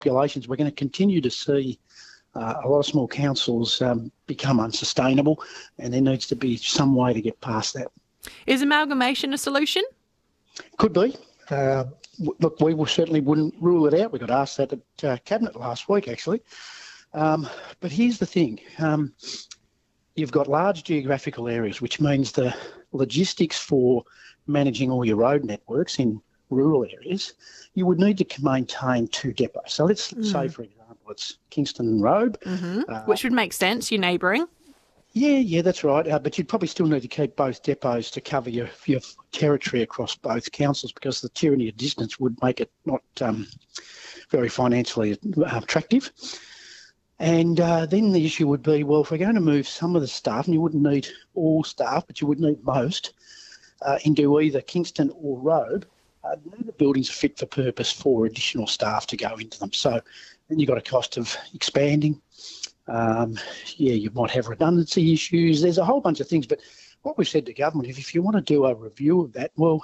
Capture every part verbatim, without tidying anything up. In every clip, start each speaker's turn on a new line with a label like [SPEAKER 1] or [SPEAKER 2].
[SPEAKER 1] populations, we're going to continue to see uh, a lot of small councils um, become unsustainable, and there needs to be some way to get past that.
[SPEAKER 2] Is amalgamation a solution?
[SPEAKER 1] Could be. Uh, look, we will certainly wouldn't rule it out. We got asked that at uh, Cabinet last week, actually. Um, but here's the thing. Um, you've got large geographical areas, which means the logistics for managing all your road networks in rural areas, you would need to maintain two depots. So let's mm. say, for example, it's Kingston and Robe.
[SPEAKER 2] Mm-hmm. Uh, which would make sense, you're neighbouring.
[SPEAKER 1] Yeah, yeah, that's right. Uh, but you'd probably still need to keep both depots to cover your, your territory across both councils, because the tyranny of distance would make it not um, very financially attractive. And uh, then the issue would be, well, if we're going to move some of the staff, and you wouldn't need all staff, but you would need most, uh, into either Kingston or Robe, uh, the buildings are fit for purpose for additional staff to go into them. So then you've got a cost of expanding. Um, yeah, you might have redundancy issues. There's a whole bunch of things. But what we've said to government is, if you want to do a review of that, well,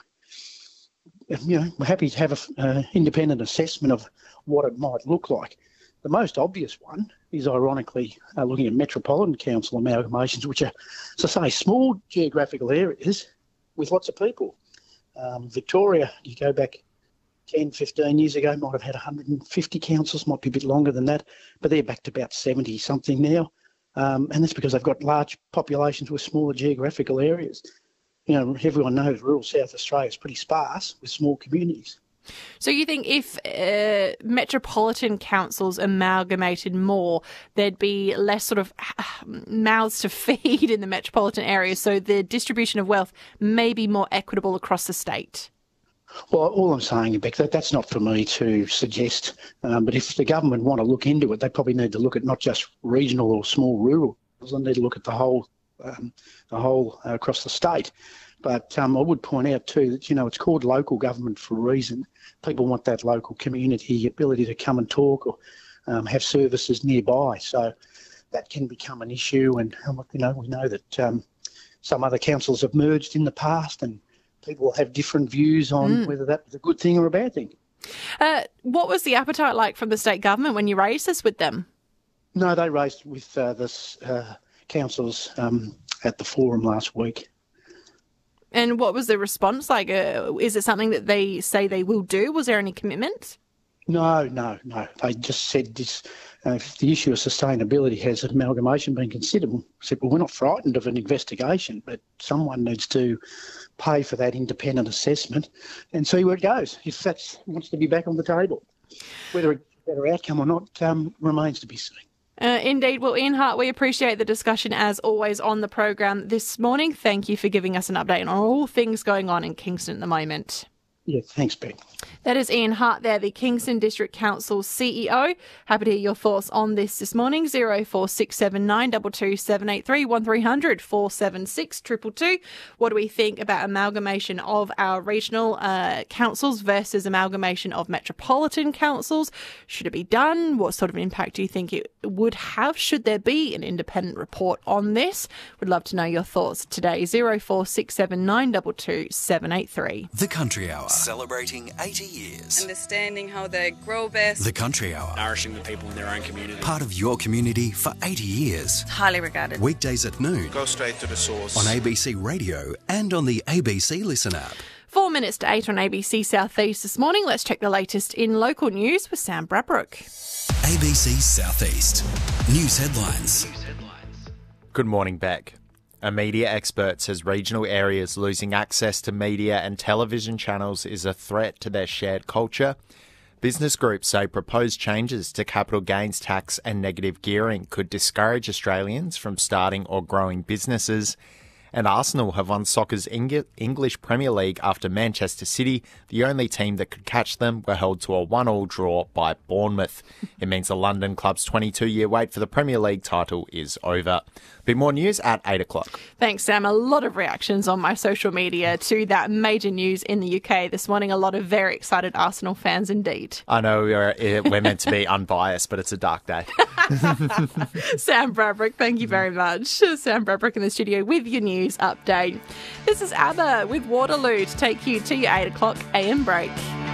[SPEAKER 1] you know, we're happy to have an uh, independent assessment of what it might look like. The most obvious one is, ironically, uh, looking at metropolitan council amalgamations, which are, as I say, small geographical areas with lots of people. Um, Victoria, you go back ten, fifteen years ago, might have had one hundred fifty councils, might be a bit longer than that, but they're back to about seventy something now. Um, and that's because they've got large populations with smaller geographical areas. You know, everyone knows rural South Australia is pretty sparse with small communities.
[SPEAKER 2] So you think if uh, metropolitan councils amalgamated more, there'd be less sort of mouths to feed in the metropolitan areas, so the distribution of wealth may be more equitable across the state?
[SPEAKER 1] Well, all I'm saying, Beck, that that's not for me to suggest. Um, but if the government want to look into it, they probably need to look at not just regional or small rural. They need to look at the whole, um, the whole uh, across the state. But um, I would point out too that, you know, it's called local government for a reason. People want that local community ability to come and talk or um, have services nearby. So that can become an issue. And, you know, we know that um, some other councils have merged in the past, and people have different views on mm. whether that was a good thing or a bad thing.
[SPEAKER 2] Uh, what was the appetite like from the state government when you raised this with them?
[SPEAKER 1] No, they raised with uh, the uh, councils um, at the forum last week.
[SPEAKER 2] And what was the response like? Uh, is it something that they say they will do? Was there any commitment?
[SPEAKER 1] No, no, no. They just said this. Uh, if the issue of sustainability, has amalgamation been considered? I said, well, we're not frightened of an investigation, but someone needs to pay for that independent assessment and see where it goes. If that wants to be back on the table, whether it's a better outcome or not um, remains to be seen.
[SPEAKER 2] Uh, indeed. Well, Ian Hart, we appreciate the discussion as always on the program this morning. Thank you for giving us an update on all things going on in Kingston at the moment.
[SPEAKER 1] Yeah, thanks, Ben.
[SPEAKER 2] That is Ian Hart there, the Kingston District Council C E O. Happy to hear your thoughts on this this morning. zero four six seven nine two two seven eight three, one three hundred four seven six two two two. What do we think about amalgamation of our regional uh, councils versus amalgamation of metropolitan councils? Should it be done? What sort of impact do you think it would have? Should there be an independent report on this? Would love to know your thoughts today. zero four six seven nine two two seven eight three.
[SPEAKER 3] The Country Hour, celebrating eighty years.
[SPEAKER 4] Understanding how they grow best.
[SPEAKER 3] The Country Hour,
[SPEAKER 5] nourishing the people in their own community.
[SPEAKER 3] Part of your community for eighty years.
[SPEAKER 4] Highly regarded.
[SPEAKER 3] Weekdays at noon.
[SPEAKER 5] Go straight to the source.
[SPEAKER 3] On A B C Radio and on the A B C Listen app.
[SPEAKER 2] Four minutes to eight on A B C South East this morning. Let's check the latest in local news with Sam Bradbrook.
[SPEAKER 3] A B C South East. News headlines.
[SPEAKER 6] Good morning, Beck. A media expert says regional areas losing access to media and television channels is a threat to their shared culture. Business groups say proposed changes to capital gains tax and negative gearing could discourage Australians from starting or growing businesses. And Arsenal have won soccer's English Premier League after Manchester City, the only team that could catch them, were held to a one-all draw by Bournemouth. It means the London club's twenty-two-year wait for the Premier League title is over. Bit more news at eight o'clock.
[SPEAKER 2] Thanks, Sam. A lot of reactions on my social media to that major news in the U K this morning. A lot of very excited Arsenal fans indeed.
[SPEAKER 6] I know we're, we're meant to be unbiased, but it's a dark day.
[SPEAKER 2] Sam Bradbrook, thank you very much. Sam Bradbrook in the studio with your news update. This is ABBA with Waterloo to take you to your eight o'clock A M break.